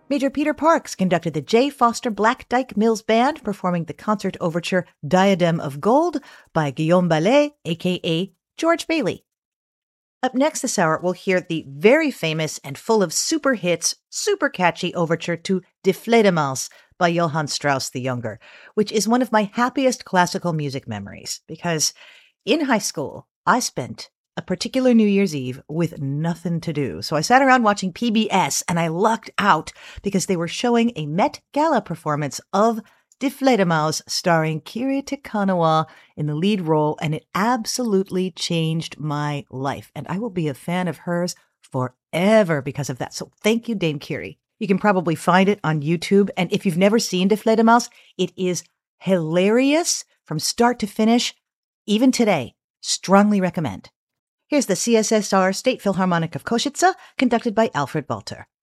Major Peter Parks conducted the J. Foster Black Dyke Mills Band, performing the concert overture Diadem of Gold by Guillaume Ballet, a.k.a. George Bailey. Up next this hour, we'll hear the very famous and full of super hits, super catchy overture to Die Fledermaus by Johann Strauss the Younger, which is one of my happiest classical music memories, because in high school, I spent a particular New Year's Eve with nothing to do. So I sat around watching PBS and I lucked out because they were showing a Met Gala performance of Die Fledermaus starring Kiri Te Kanawa in the lead role, and it absolutely changed my life. And I will be a fan of hers forever because of that. So thank you, Dame Kiri. You can probably find it on YouTube. And if you've never seen Die Fledermaus, it is hilarious from start to finish. Even today, strongly recommend. Here's the CSSR State Philharmonic of Košice, conducted by Alfred Walter.